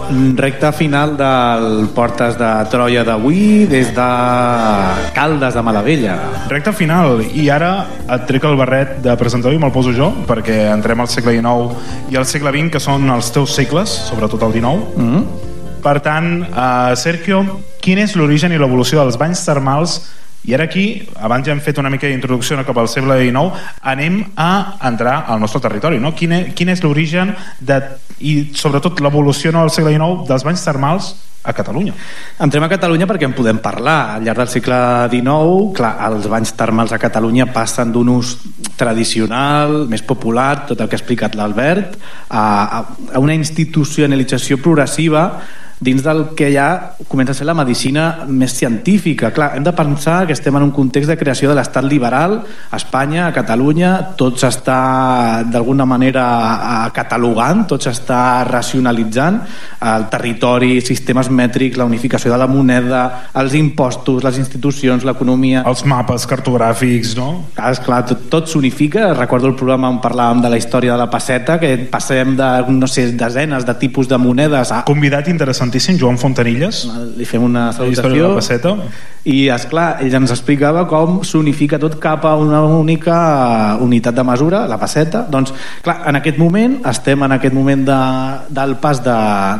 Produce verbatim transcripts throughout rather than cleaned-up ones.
recta final del Portes de Troia d'avui des de Caldes de Malavella. Recta final, i ara et trec el barret de presentador i me'l poso jo, perquè entrem al segle dinou i al segle vint, que són els teus segles, sobretot el dinou. Mm-hmm. Per tant, uh, Sergio, quin és l'origen i l'evolució dels banys termals? I ara aquí, abans ja hem fet una mica d'introducció cap al segle dinou, anem a entrar al nostre territori, no? Quin és, quin és l'origen de, i sobretot l'evolució al segle dinou dels banys termals a Catalunya? Entrem a Catalunya perquè en podem parlar. Al llarg del segle dinou, clar, els banys termals a Catalunya passen d'un ús tradicional, més popular, tot el que ha explicat l'Albert, a, a una institucionalització progressiva dins del que ja comença a ser la medicina més científica. Clar, hem de pensar que estem en un context de creació de l'estat liberal a Espanya, a Catalunya, tot s'està d'alguna manera catalogant, tot s'està racionalitzant, el territori, sistemes mètrics, la unificació de la moneda, els impostos, les institucions, l'economia, els mapes cartogràfics, no? Ah, esclar, tot, tot s'unifica. Recordo el programa on parlàvem de la història de la pesseta, que passem de, no sé, desenes de tipus de monedes a... Convidat interessantíssim, Joan Fontanilles, li fem una salutació, de la pesseta. I esclar, ell ens explicava com s'unifica tot cap a una única unitat de mesura, la pesseta. Doncs clar, en aquest moment estem en aquest moment de, del pas de,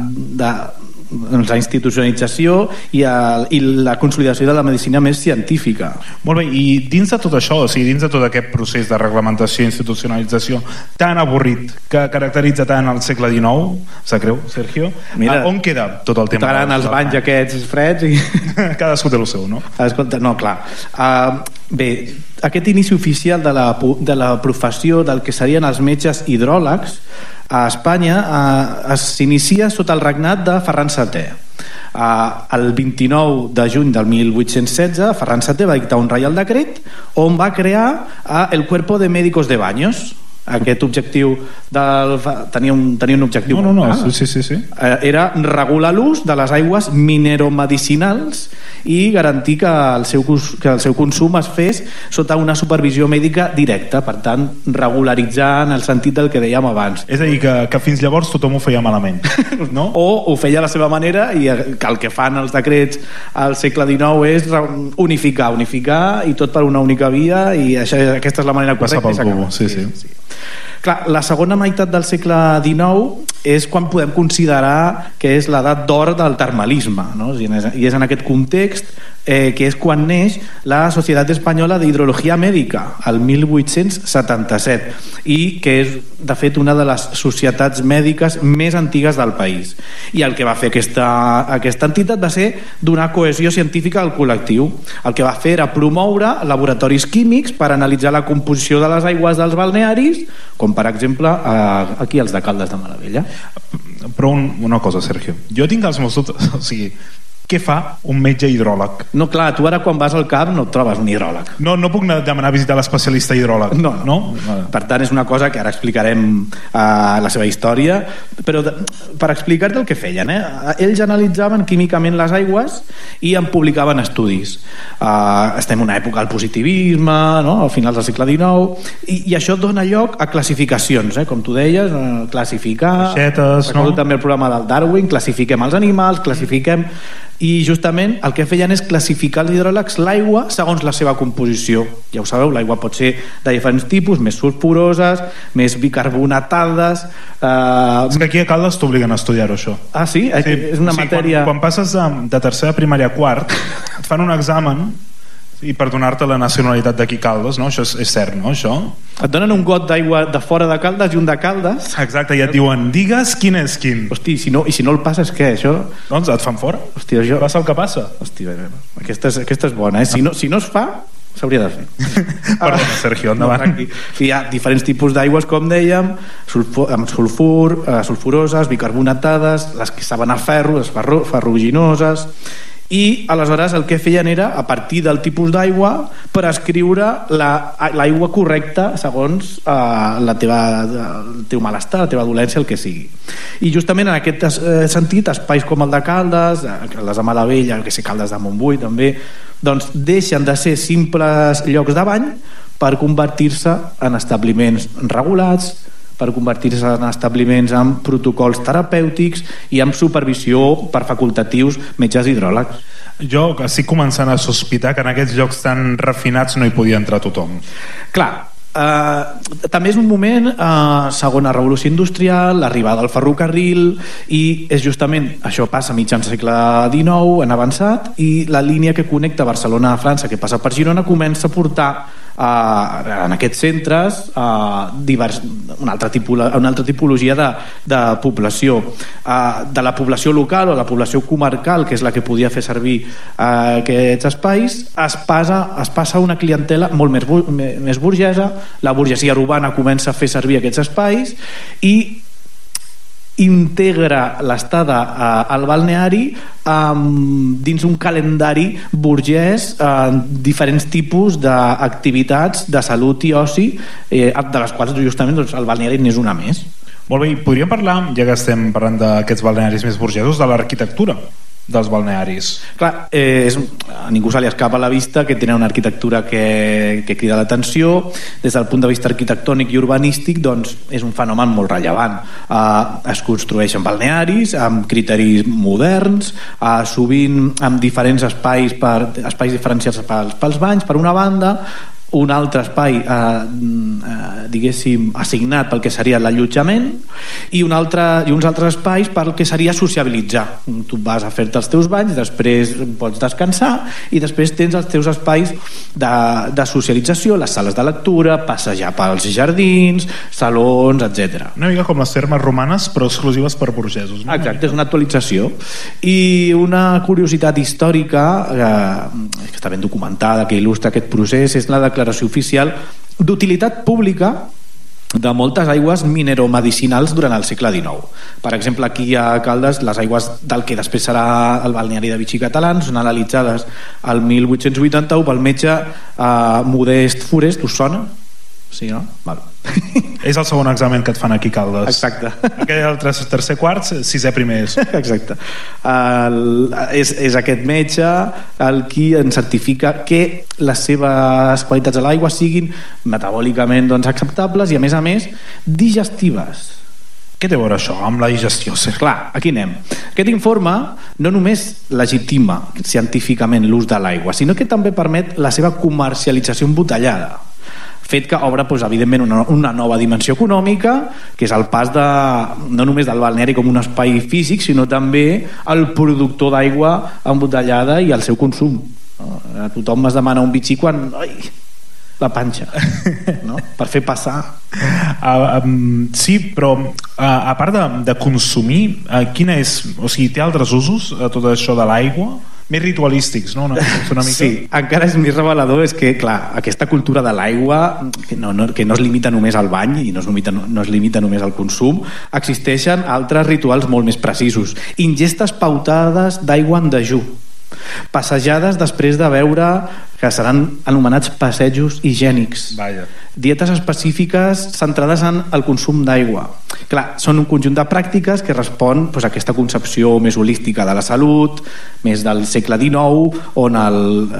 de doncs, la institucionalització i, el, i la consolidació de la medicina més científica. Molt bé, i dins de tot això, o sigui, dins de tot aquest procés de reglamentació i institucionalització tan avorrit que caracteritza tant el segle dinou, sap greu, Sergio? Mira, on queda tot el tema? T'agraden els banys aquests freds i... Cadascú té el seu, no? Escolta, no, clar. Uh, bé, aquest inici oficial de la, de la professió del que serien els metges hidròlegs a Espanya eh, s'inicia sota el regnat de Ferran setè. Eh, el vint-i-nou de juny del mil vuit-cents setze Ferran setè va dictar un reial decret on va crear eh, el Cuerpo de Médicos de Baños. Aquest objectiu del, tenia, un, tenia un objectiu no, no, no, ah, sí, sí, sí. Eh, era regular l'ús de les aigües mineromedicinals i garantir que el, seu, que el seu consum es fes sota una supervisió mèdica directa, per tant regularitzar en el sentit del que dèiem abans. És a dir, que, que fins llavors tothom ho feia malament, no? O ho feia a la seva manera i que el que fan els decrets al segle dinou és unificar, unificar i tot per una única via, i això, aquesta és la manera correcta. Passar pel cubo, sí, sí, sí. sí. Clar, la segona meitat del segle dinou és quan podem considerar que és l'edat d'or del termalisme, no? I és en aquest context eh, que és quan neix la Societat Espanyola d'Hidrologia Mèdica el mil vuit-cents setanta-set, i que és de fet una de les societats mèdiques més antigues del país. I el que va fer aquesta, aquesta entitat va ser donar cohesió científica al col·lectiu. El que va fer era promoure laboratoris químics per analitzar la composició de les aigües dels balnearis, com per exemple aquí els de Caldes de Malavella. Però un, una cosa, Sergio, jo tinc els meus dubtes, o sigui, què fa un metge hidròleg? No, clar, tu ara quan vas al camp no et trobes un hidròleg. No, no puc anar, demanar a visitar l'especialista hidròleg. No, no. Per tant, és una cosa que ara explicarem uh, la seva història, però de, per explicar-te el que feien, eh? Ells analitzaven químicament les aigües i en publicaven estudis. Uh, estem en una època del positivisme, no? Al final del segle dinou, i, i això dona lloc a classificacions, eh? Com tu deies, uh, classificar... Aixetes, no? També el programa del Darwin, classifiquem els animals, classifiquem... I justament el que feien és classificar els hidròlegs l'aigua segons la seva composició. Ja ho sabeu, l'aigua pot ser de diferents tipus, més sulfuroses, més bicarbonatades... Eh... És que aquí a Caldes t'obliguen a estudiar-ho, això. Ah, sí? sí és una sí, matèria... Quan, quan passes de, de tercera primària a quart, et fan un examen i per donar-te la nacionalitat d'aquí Caldes, no? Això és, és cert, no? Això? Et donen un got d'aigua de fora de Caldes i un de Caldes. Exacte, i et diuen, digues quin és quin. Hosti, si no, i si no el passes, què, això? Doncs et fan fora. Hosti, això... Passa el que passa. Hosti, aquesta és, aquesta és bona, eh? Si no, si no es fa, s'hauria de fer. Perdona, Sergio, endavant. No, hi ha diferents tipus d'aigües, com dèiem, sulfur, amb sulfur, eh, sulfuroses, bicarbonatades, les que saben a ferro, les ferro, ferruginoses... I aleshores el que feien era, a partir del tipus d'aigua, prescriure l'aigua la, correcta segons eh, la teva, el teu malestar, la teva dolència, el que sigui. I justament en aquest eh, sentit, espais com el de Caldes, Caldes de Malavella, el que sé, Caldes de Montbui també, doncs deixen de ser simples llocs de bany per convertir-se en establiments regulats, per convertir-se en establiments amb protocols terapèutics i amb supervisió per facultatius metges hidròlegs. Jo estic començant a sospitar que en aquests llocs tan refinats no hi podia entrar tothom. Clar, Uh, també és un moment, uh, segona revolució industrial, l'arribada del ferrocarril, i és justament això passa a mitjan segle dinou, en avançat, i la línia que connecta Barcelona a França, que passa per Girona, comença a portar uh, en aquests centres uh, divers, una, altra tipolo, una altra tipologia de, de població, uh, de la població local o la població comarcal, que és la que podia fer servir uh, aquests espais, es passa, es passa a una clientela molt més, més burgesa. La burgesia urbana comença a fer servir aquests espais i integra l'estada al balneari um, dins un calendari burgès, uh, diferents tipus d'activitats de salut i oci, eh, de les quals justament doncs, el balneari n'és una més. Molt bé, i podríem parlar, ja que estem parlant d'aquests balnearis més burgesos, de l'arquitectura dels balnearis. Clar, eh, és, a ningú se li escapa a la vista que tenen una arquitectura que, que crida l'atenció. Des del punt de vista arquitectònic i urbanístic, doncs és un fenomen molt rellevant. Eh, es construeixen balnearis amb criteris moderns, eh, sovint amb diferents espais, per, espais diferenciats pels, pels banys, per una banda, un altre espai eh, eh, diguéssim assignat pel que seria l'allotjament i, un altre, i uns altres espais pel que seria sociabilitzar. Tu vas a fer-te els teus banys, després pots descansar i després tens els teus espais de, de socialització, les sales de lectura, passejar pels jardins, salons, etcètera. Una mica com les termes romanes però exclusives per burgesos, no? Exacte, és una actualització. I una curiositat històrica eh, que està ben documentada, que il·lustra aquest procés, és la declaració oficial d'utilitat pública de moltes aigües mineromedicinals durant el segle dinou. Per exemple, aquí a Caldes, les aigües del que després serà el balneari de Vichy Catalans són analitzades al mil vuit-cents vuitanta-u pel metge eh, Modest Forest. Us sona? Sí, no? Val. És el segon examen que et fan aquí a Caldes. Exacte. Aquell el tercer quart, sisè primers. Exacte. El, és, és aquest metge el qui ens certifica que les seves qualitats de l'aigua siguin metabòlicament doncs, acceptables i a més a més digestives. Què té a veure això amb la digestió? Clar, aquí anem. Aquest informe no només legitima científicament l'ús de l'aigua, sinó que també permet la seva comercialització embotellada, fet que obre doncs, evidentment una, una nova dimensió econòmica, que és el pas de, no només del balneari com un espai físic, sinó també el productor d'aigua embotellada i el seu consum. A tothom es demana un bitxí quan... Ai, la panxa, no? Per fer passar. Uh, um, sí, però uh, a part de, de consumir, uh, quina és, o sigui, té altres usos uh, tot això de l'aigua? Més ritualístics, no? Una, una mica... Sí, encara és més revelador és que, clar, aquesta cultura de l'aigua que no, no, que no es limita només al bany i no es limita, no es limita només al consum, existeixen altres rituals molt més precisos. Ingestes pautades d'aigua en dejú, passejades després de beure, que seran anomenats passejos higiènics. Vaja. Dietes específiques centrades en el consum d'aigua. Clar, són un conjunt de pràctiques que respon doncs, a aquesta concepció més holística de la salut, més del segle dinou, on el,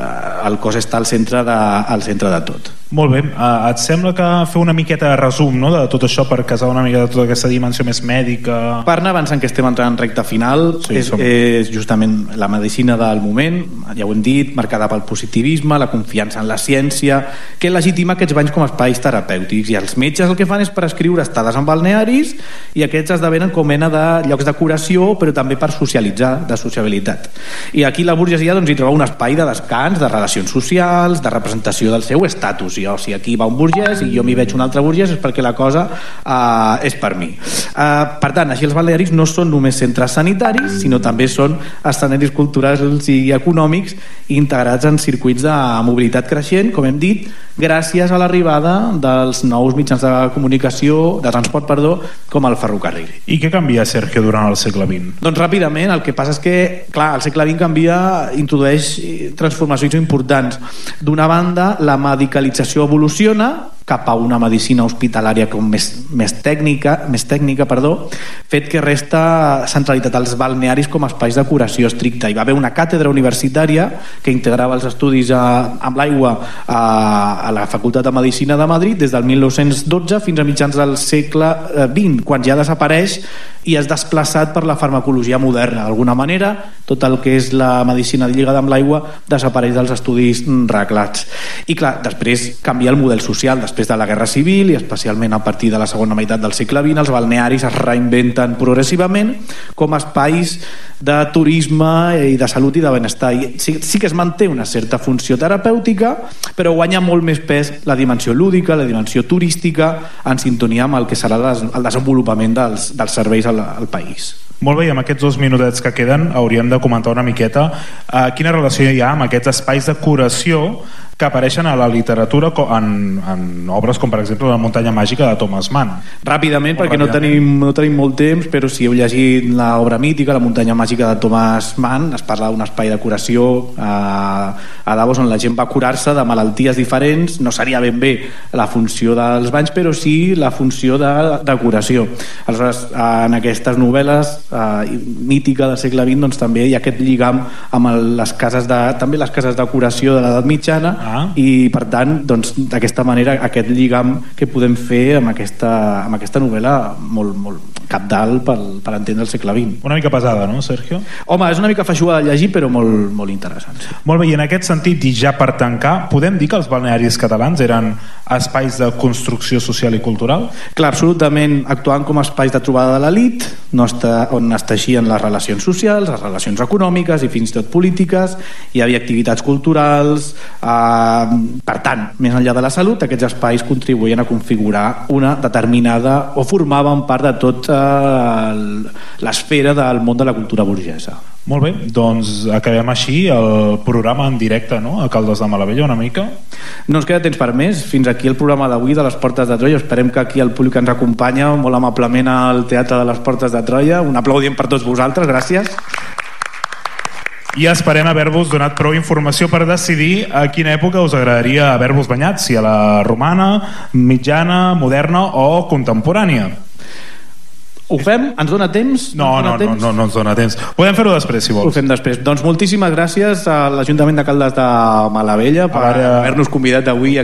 el cos està al centre de, al centre de tot. Molt bé, uh, et sembla que fer una miqueta de resum, no?, de tot això per casar una mica de tota aquesta dimensió més mèdica? Per anar avançant, que estem entrant en recta final, sí, és, som... és justament la medicina del moment, ja ho hem dit, marcada pel positivisme, la confiança en la ciència, que legitima aquests banys com a espais terapèutics, i els metges el que fan és prescriure estades en balnearis i aquests esdevenen com mena de llocs de curació, però també per socialitzar, de sociabilitat. I aquí la burgesia doncs, hi troba un espai de descans, de relacions socials, de representació del seu estatus. Jo, si aquí va un burgès i jo m'hi veig un altre burgès, és perquè la cosa uh, és per mi. Uh, per tant, així els balnearis no són només centres sanitaris, sinó també són escenaris culturals i econòmics integrats en circuits de mobilitat creixent, com hem dit, gràcies a l'arribada dels nous mitjans de comunicació, de transport, perdó, com el ferrocarril. I què canvia, Sergio, durant el segle vint? Doncs ràpidament, el que passa és que, clar, el segle vint canvia, introdueix transformacions importants. D'una banda, la medicalització evoluciona, cap a una medicina hospitalària com més, més tècnica, més tècnica perdó, fet que resta centralitat als balnearis com a espais de curació estricta. Hi va haver una càtedra universitària que integrava els estudis a, amb l'aigua a, a la Facultat de Medicina de Madrid des del mil nou-cents dotze fins a mitjans del segle vint, quan ja desapareix i és desplaçat per la farmacologia moderna. D'alguna manera, tot el que és la medicina lligada amb l'aigua desapareix dels estudis reglats. I clar, després canvia el model social. Després de la Guerra Civil i especialment a partir de la segona meitat del segle vint, els balnearis es reinventen progressivament com a espais de turisme i de salut i de benestar. I sí, sí que es manté una certa funció terapèutica, però guanya molt més pes la dimensió lúdica, la dimensió turística, en sintonia amb el que serà les, el desenvolupament dels, dels serveis al, al país. Molt bé, i amb aquests dos minutets que queden hauríem de comentar una miqueta eh, quina relació hi ha amb aquests espais de curació que apareixen a la literatura en, en obres com per exemple La muntanya màgica de Thomas Mann. Ràpidament, perquè no tenim, no tenim molt temps, però si heu llegit l'obra mítica La muntanya màgica de Thomas Mann, es parla d'un espai de curació a, a Davos on la gent va curar-se de malalties diferents. No seria ben bé la funció dels banys, però sí la funció de, de curació. Aleshores, en aquestes novel·les eh, mítica del segle vint, doncs també hi ha aquest lligam amb el, les cases de, també les cases de curació de l'edat mitjana. Ah. I per tant, doncs, d'aquesta manera aquest lligam que podem fer amb aquesta, amb aquesta novel·la molt, molt cabdal per, per entendre el segle vint. Una mica pesada, no, Sergio? Home, és una mica feixuga de llegir, però molt, molt interessant. Sí. Molt bé, i en aquest sentit, i ja per tancar, podem dir que els balnearis catalans eren espais de construcció social i cultural? Clar, absolutament, actuant com a espais de trobada de l'elit, no està, on es teixien les relacions socials, les relacions econòmiques i fins i tot polítiques. Hi havia activitats culturals. Eh, per tant, més enllà de la salut, aquests espais contribuïen a configurar una determinada, o formaven part de tot l'esfera del món de la cultura burgesa. Molt bé, doncs acabem així el programa en directe, no? A Caldes de Malavella, una mica. No ens queda temps per més. Fins aquí el programa d'avui de les Portes de Troia. Esperem que aquí el públic ens acompanya molt amablement al Teatre de les Portes de Troia. Un aplaudiment per tots vosaltres, gràcies. I esperem haver-vos donat prou informació per decidir a quina època us agradaria haver-vos banyat, si a la romana, mitjana, moderna o contemporània. Ho fem? Ens dona temps? No, no, no, no, no ens dona temps. Podem fer-ho després, si vols. Ho fem després. Doncs moltíssimes gràcies a l'Ajuntament de Caldes de Malavella per haver-nos convidat avui